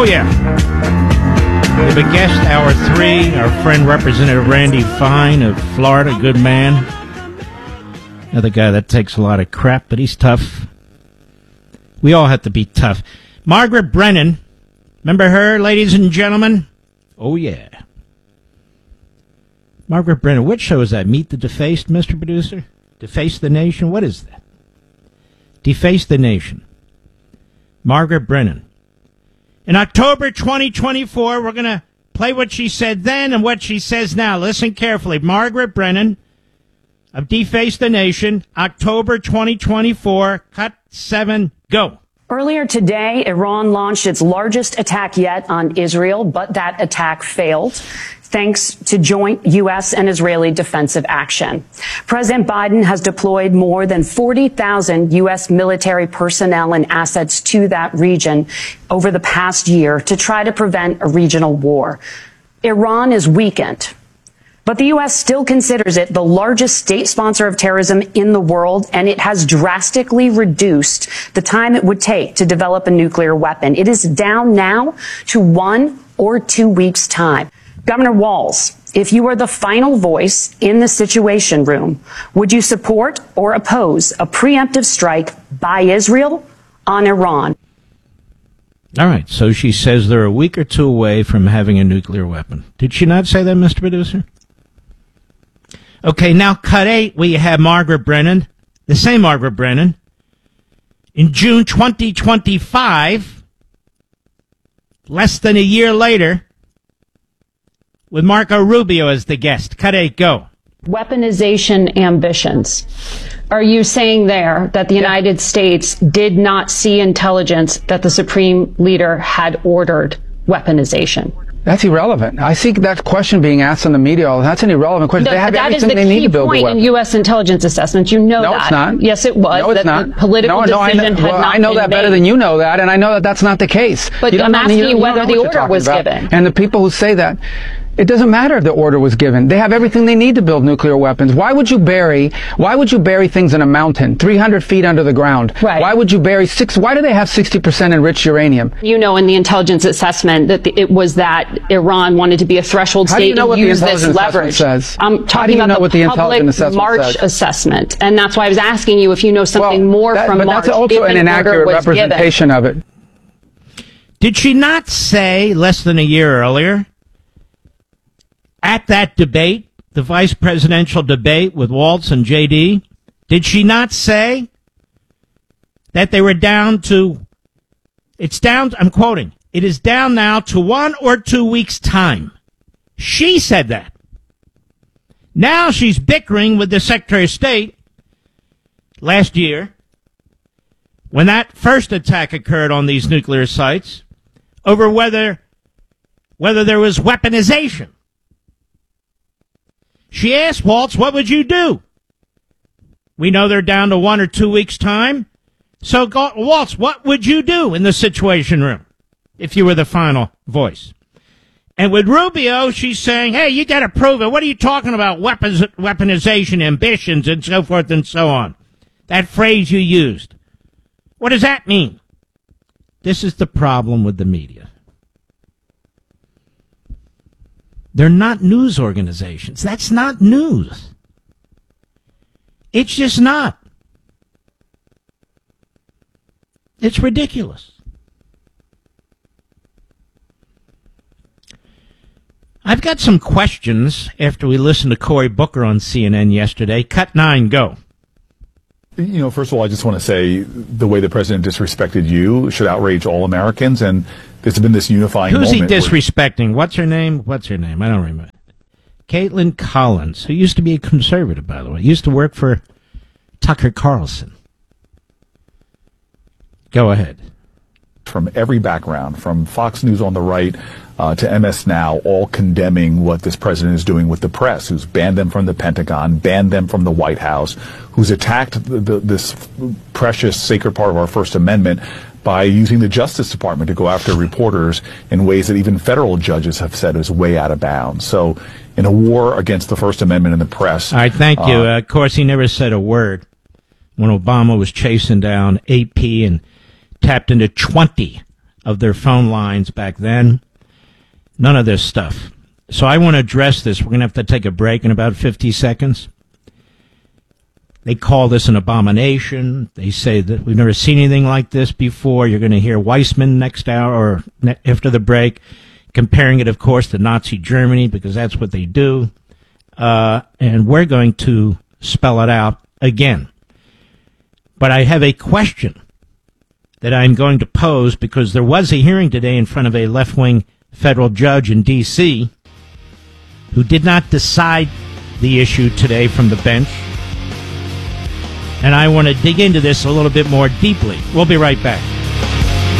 Oh, yeah. We have a guest, hour 3, our friend Representative Randy Fine of Florida, good man. Another guy that takes a lot of crap, but he's tough. We all have to be tough. Margaret Brennan, remember her, ladies and gentlemen? Oh, yeah. Margaret Brennan, what show is that? Meet the Defaced, Mr. Producer? Deface the Nation? What is that? Deface the Nation. Margaret Brennan. In October 2024, we're going to play what she said then and what she says now. Listen carefully. Margaret Brennan of Deface the Nation, October 2024, cut 7, go. Earlier today, Iran launched its largest attack yet on Israel, but that attack failed, thanks to joint U.S. and Israeli defensive action. President Biden has deployed more than 40,000 U.S. military personnel and assets to that region over the past year to try to prevent a regional war. Iran is weakened, but the U.S. still considers it the largest state sponsor of terrorism in the world, and it has drastically reduced the time it would take to develop a nuclear weapon. It is down now to 1 or 2 weeks' time. Governor Walz, if you were the final voice in the Situation Room, would you support or oppose a preemptive strike by Israel on Iran? All right, so she says they're a week or two away from having a nuclear weapon. Did she not say that, Mr. Producer? Okay, now cut 8, we have Margaret Brennan, the same Margaret Brennan, in June 2025, less than a year later, with Marco Rubio as the guest. Cut 8, go. Weaponization ambitions. Are you saying there that the United States did not see intelligence that the Supreme Leader had ordered weaponization? That's irrelevant. I see that question being asked in the media. That's an irrelevant question. They have everything they need to build a weapon. That is the key point in U.S. intelligence assessment. You know that. No, it's not. Yes, it was. No, it's not. The political decision had not been made. I know that better than you know that, and I know that that's not the case. But I'm asking you whether the order was given. And the people who say that, it doesn't matter if the order was given. They have everything they need to build nuclear weapons. Why would you bury things in a mountain, 300 feet under the ground? Right. Why would you bury why do they have 60% enriched uranium? You know, in the intelligence assessment that it was that Iran wanted to be a threshold state and use this leverage. Says? I'm talking about the public March assessment. And that's why I was asking you if you know something more from March. But that's also an inaccurate representation of it. Did she not say less than a year earlier, at that debate, the vice presidential debate with Waltz and J.D., did she not say that they were down to, I'm quoting, it is down now to 1 or 2 weeks' time. She said that. Now she's bickering with the Secretary of State last year, when that first attack occurred on these nuclear sites, over whether there was weaponization. She asked Waltz, what would you do? We know they're down to 1 or 2 weeks' time. So, Waltz, what would you do in the Situation Room if you were the final voice? And with Rubio, she's saying, hey, you got to prove it. What are you talking about? Weaponization, ambitions, and so forth and so on. That phrase you used. What does that mean? This is the problem with the media. They're not news organizations. That's not news. It's just not. It's ridiculous. I've got some questions after we listened to Cory Booker on CNN yesterday. Cut 9, go. You know, first of all, I just want to say the way the president disrespected you should outrage all Americans, and there's been this unifying moment. Who's he disrespecting? What's her name? I don't remember. Caitlin Collins, who used to be a conservative, by the way, used to work for Tucker Carlson. Go ahead. From every background, from Fox News on the right to MS Now, all condemning what this president is doing with the press, who's banned them from the Pentagon, banned them from the White House, who's attacked this precious, sacred part of our First Amendment by using the Justice Department to go after reporters in ways that even federal judges have said is way out of bounds. So in a war against the First Amendment and the press... All right, thank you. Of course, he never said a word when Obama was chasing down AP and tapped into 20 of their phone lines back then. None of this stuff. So I want to address this. We're going to have to take a break in about 50 seconds. They call this an abomination. They say that we've never seen anything like this before. You're going to hear Weissman next hour or after the break, comparing it, of course, to Nazi Germany, because that's what they do. And we're going to spell it out again. But I have a question that I'm going to pose, because there was a hearing today in front of a left-wing federal judge in D.C. who did not decide the issue today from the bench. And I want to dig into this a little bit more deeply. We'll be right back.